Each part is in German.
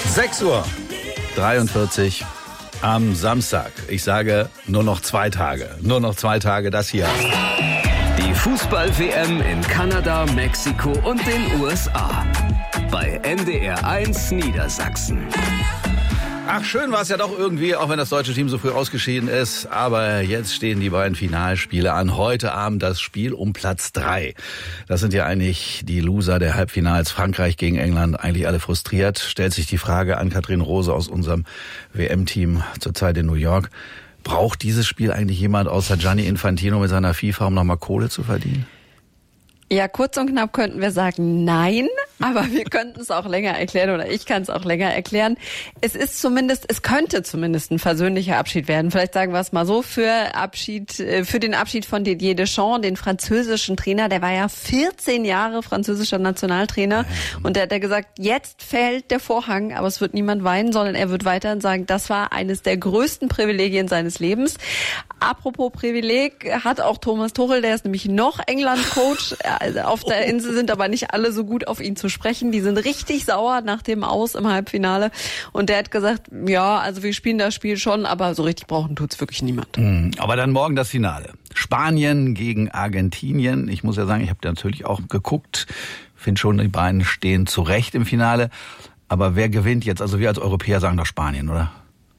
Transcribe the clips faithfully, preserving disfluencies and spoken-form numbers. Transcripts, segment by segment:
sechs Uhr dreiundvierzig am Samstag. Ich sage nur noch zwei Tage. Nur noch zwei Tage, das hier. Die Fußball-W M in Kanada, Mexiko und den U S A. Bei N D R eins Niedersachsen. Ach, schön war es ja doch irgendwie, auch wenn das deutsche Team so früh ausgeschieden ist. Aber jetzt stehen die beiden Finalspiele an. Heute Abend das Spiel um Platz drei. Das sind ja eigentlich die Loser der Halbfinals. Frankreich gegen England, eigentlich alle frustriert. Stellt sich die Frage an Kathrin Rose aus unserem W M-Team zurzeit in New York. Braucht dieses Spiel eigentlich jemand außer Gianni Infantino mit seiner FIFA, um nochmal Kohle zu verdienen? Ja, kurz und knapp könnten wir sagen nein, aber wir könnten es auch länger erklären oder ich kann es auch länger erklären. Es ist zumindest, es könnte zumindest ein versöhnlicher Abschied werden. Vielleicht sagen wir es mal so, für Abschied, für den Abschied von Didier Deschamps, den französischen Trainer, der war ja vierzehn Jahre französischer Nationaltrainer und der hat ja gesagt, jetzt fällt der Vorhang, aber es wird niemand weinen, sondern er wird weiterhin sagen, das war eines der größten Privilegien seines Lebens. Apropos Privileg, hat auch Thomas Tuchel, der ist nämlich noch England-Coach. Auf der Insel sind aber nicht alle so gut auf ihn zu sprechen. Die sind richtig sauer nach dem Aus im Halbfinale. Und der hat gesagt, ja, also wir spielen das Spiel schon, aber so richtig brauchen tut's wirklich niemand. Aber dann morgen das Finale. Spanien gegen Argentinien. Ich muss ja sagen, ich habe natürlich auch geguckt. Finde schon, die beiden stehen zu Recht im Finale. Aber wer gewinnt jetzt? Also wir als Europäer sagen doch Spanien, oder?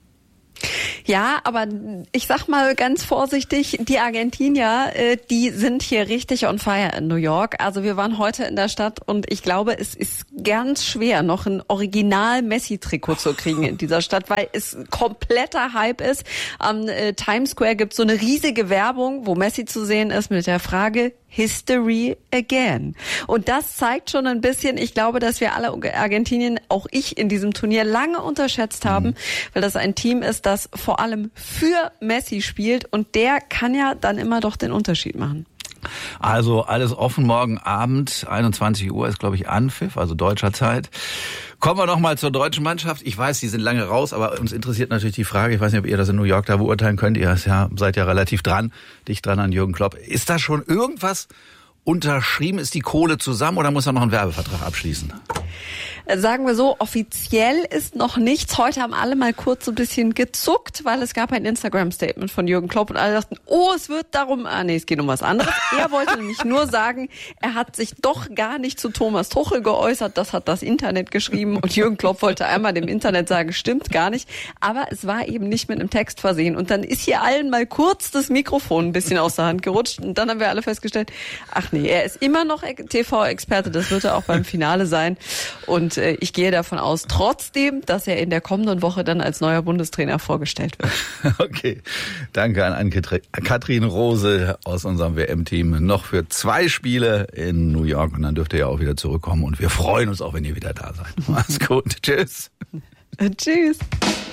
Ja, aber ich sag mal ganz vorsichtig, die Argentinier, äh, die sind hier richtig on fire in New York. Also wir waren heute in der Stadt und ich glaube, es ist ganz schwer, noch ein Original-Messi-Trikot zu kriegen in dieser Stadt, weil es kompletter Hype ist. Am äh, Times Square gibt's so eine riesige Werbung, wo Messi zu sehen ist mit der Frage History again. Und das zeigt schon ein bisschen, ich glaube, dass wir alle Argentinien, auch ich in diesem Turnier, lange unterschätzt haben, mhm. weil das ein Team ist, das vor allem für Messi spielt und der kann ja dann immer doch den Unterschied machen. Also alles offen morgen Abend, einundzwanzig Uhr ist, glaube ich, Anpfiff, also deutscher Zeit. Kommen wir noch mal zur deutschen Mannschaft. Ich weiß, die sind lange raus, aber uns interessiert natürlich die Frage, ich weiß nicht, ob ihr das in New York da beurteilen könnt, ihr ja, seid ja relativ dran, dicht dran an Jürgen Klopp. Ist da schon irgendwas unterschrieben? Ist die Kohle zusammen oder muss er noch einen Werbevertrag abschließen? Sagen wir so, offiziell ist noch nichts. Heute haben alle mal kurz so ein bisschen gezuckt, weil es gab ein Instagram-Statement von Jürgen Klopp und alle dachten, oh, es wird darum, ah nee, es geht um was anderes. Er wollte nämlich nur sagen, er hat sich doch gar nicht zu Thomas Tuchel geäußert, das hat das Internet geschrieben und Jürgen Klopp wollte einmal dem Internet sagen, stimmt gar nicht, aber es war eben nicht mit einem Text versehen und dann ist hier allen mal kurz das Mikrofon ein bisschen aus der Hand gerutscht und dann haben wir alle festgestellt, ach nee, er ist immer noch T V-Experte, das wird er auch beim Finale sein und äh, ich gehe davon aus, trotzdem, dass er in der kommenden Woche dann als neuer Bundestrainer vorgestellt wird. Okay, danke an Kathrin Rose aus unserem W M-Team. Noch für zwei Spiele in New York und dann dürft ihr ja auch wieder zurückkommen und wir freuen uns auch, wenn ihr wieder da seid. Mach's gut, tschüss. Tschüss.